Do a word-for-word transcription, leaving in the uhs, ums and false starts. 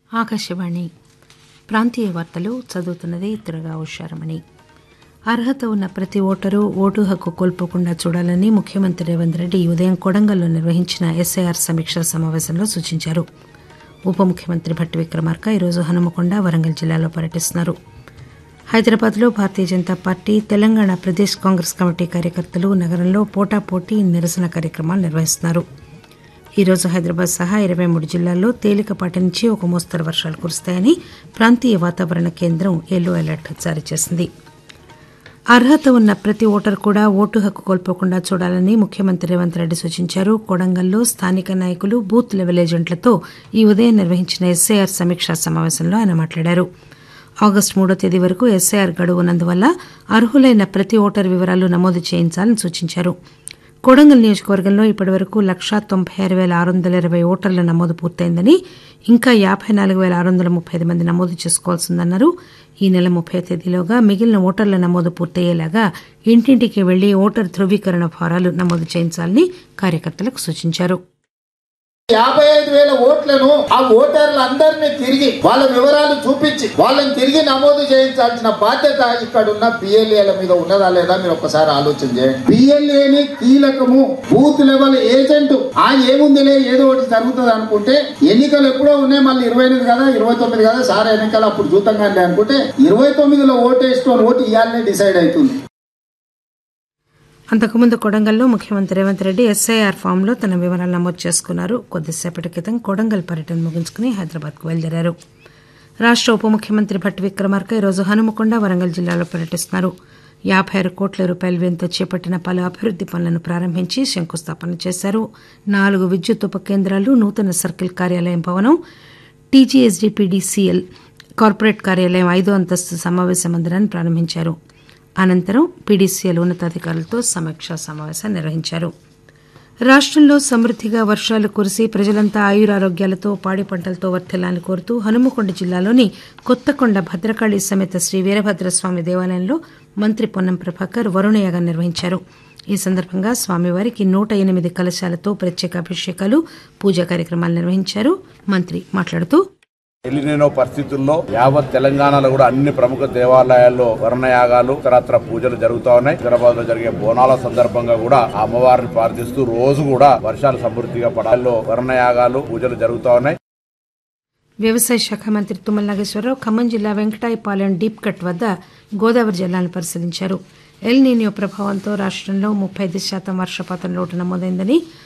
ఆకాశవాణి ప్రాంతీయ వార్తలు చదువుతున్నది తురగా ఉషారమణి. అర్హత ఉన్న ప్రతి ఓటరు ఓటు హక్కు కోల్పోకుండా చూడాలని ముఖ్యమంత్రి రేవంత్ రెడ్డి ఈ ఉదయం కొడంగల్లో నిర్వహించిన ఎస్ఐఆర్ సమీక్షా సమావేశంలో సూచించారు. ఉప ముఖ్యమంత్రి భట్టి విక్రమార్క ఈరోజు హనుమకొండ, వరంగల్ జిల్లాలో పర్యటిస్తున్నారు. హైదరాబాద్లో భారతీయ జనతా పార్టీ, తెలంగాణ ప్రదేశ్ కాంగ్రెస్ కమిటీ కార్యకర్తలు నగరంలో పోటాపోటీ నిరసన కార్యక్రమాలు నిర్వహిస్తున్నారు. ఈరోజు హైదరాబాద్ సహా ఇరవై మూడు జిల్లాల్లో తేలికపాటి నుంచి ఒక మోస్తరు వర్షాలు కురుస్తాయని ప్రాంతీయ వాతావరణ కేంద్రం ఎల్లో అలర్ట్ జారీ చేసింది. అర్హత ఉన్న ప్రతి ఓటరు కూడా ఓటు హక్కు కోల్పోకుండా చూడాలని ముఖ్యమంత్రి రేవంత్ రెడ్డి సూచించారు. కొడంగల్లో స్థానిక నాయకులు, బూత్ లెవెల్ ఏజెంట్లతో ఈ ఉదయం నిర్వహించిన ఎస్ఐఆర్ సమీక్షా సమావేశంలో ఆయన మాట్లాడారు. ఆగస్టు మూడో తేదీ వరకు ఎస్ఐఆర్ గడువు ఉన్నందువల్ల అర్హులైన ప్రతి ఓటరు వివరాలు నమోదు చేయించాలని సూచించారు. కొడంగల్ నియోజకవర్గంలో ఇప్పటివరకు లక్షా తొంభై ఆరు పేల ఆరు వందల ఇరవై ఓటర్ల నమోదు పూర్తయిందని, ఇంకా యాబై నాలుగు పేల ఆరు వందల ముప్పై ఐదు మంది నమోదు చేసుకోవాల్సిందన్నారు. ఈ నెల ముప్పై తేదీలోగా మిగిలిన ఓటర్ల నమోదు పూర్తయ్యేలాగా ఇంటింటికి వెళ్లి ఓటర్ ధృవీకరణ ఫారాలు నమోదు చేయించాలని కార్యకర్తలకు సూచించారు. యాభై ఐదు వేల ఓట్లను ఆ ఓటర్లందరినీ తిరిగి వాళ్ళ వివరాలు చూపించి వాళ్ళని తిరిగి నమోదు చేయించాల్సిన బాధ్యత ఇక్కడున్న పిఎల్ఏల మీద ఉన్నదా లేదా మీరు ఒక్కసారి ఆలోచన చేయండి. పిఎల్ఏని కీలకము, బూత్ లెవెల్ ఏజెంట్ ఆ ఏముందిలే ఏదో ఒకటి జరుగుతుంది అనుకుంటే, ఎన్నికలు ఎప్పుడో ఉన్నాయి, మళ్ళీ ఇరవై ఎనిమిది కదా ఇరవై తొమ్మిది కదా సార్ ఎన్నికలు అప్పుడు చూద్దాం కానీ అనుకుంటే ఇరవై తొమ్మిదిలో ఓటు వేసుకొని ఓటు ఇవ్వాలనే డిసైడ్ అవుతుంది. అంతకుముందు కొడంగల్లో ముఖ్యమంత్రి రేవంత్ రెడ్డి ఎస్ఐఆర్ ఫామ్లో తన వివరాలు నమోదు చేసుకున్నారు. కొద్దిసేపటి క్రితం కొడంగల్ పర్యటన ముగించుకుని హైదరాబాద్కు బయలుదేరారు. రాష్ట ఉప ముఖ్యమంత్రి భట్టి విక్రమార్క ఈరోజు హనుమకొండ, వరంగల్ జిల్లాలో పర్యటిస్తున్నారు. యాబై ఆరు కోట్ల రూపాయల వ్యయంతో చేపట్టిన పలు అభివృద్ది పనులను ప్రారంభించి శంకుస్థాపన చేశారు. నాలుగు విద్యుత్ ఉప కేంద్రాలు, నూతన సర్కిల్ కార్యాలయం భవనం, టీజీఎస్డీపీడీసీఎల్ కార్పొరేట్ కార్యాలయం ఐదో అంతస్తు సమావేశ మందిరాన్ని ప్రారంభించారు. అనంతరం పీడీసీఎల్ ఉన్నతాధికారులతో సమీక్షా సమావేశం నిర్వహించారు. రాష్టంలో సమృద్దిగా వర్షాలు కురిసి ప్రజలంతా ఆయురారోగ్యాలతో పాడి పంటలతో వర్ధిల్లాలని కోరుతూ హనుమకొండ జిల్లాలోని కొత్తకొండ భద్రకాళి సమేత శ్రీ వీరభద్రస్వామి దేవాలయంలో మంత్రి పొన్నం ప్రభాకర్ వరుణయాగం నిర్వహించారు. ఈ సందర్భంగా స్వామివారికి నూట ఎనిమిది కలశాలతో ప్రత్యేక అభిషేకాలు, పూజా కార్యక్రమాలు నిర్వహించారు. మంత్రి మాట్లాడుతూ, ఎలినో పరిస్థితుల్లో యావత్ తెలంగాణలో కూడా అన్ని ప్రముఖ దేవాలయాల్లో వర్ణయాగాలు, ఇతరత్ర పూజలు జరుగుతా ఉన్నాయి. హైదరాబాద్ లో జరిగే బోనాల సందర్భంగా కూడా అమ్మవారిని ప్రార్థిస్తూ రోజు కూడా వర్షాలు సమృద్ధిగా పడాల్లో వర్ణయాగాలు, పూజలు జరుగుతా ఉన్నాయి. వ్యవసాయ శాఖ మంత్రి తుమ్మల నాగేశ్వరరావు ఖమ్మం జిల్లా వెంకటాయపాలెం డీప్ కట్ వద్ద గోదావరి జలాలను పరిశీలించారు. ఎల్ నీనియో ప్రభావంతో రాష్టంలో ముప్పై ఐదు శాతం వర్షపాతం లోటు నమోదైందని,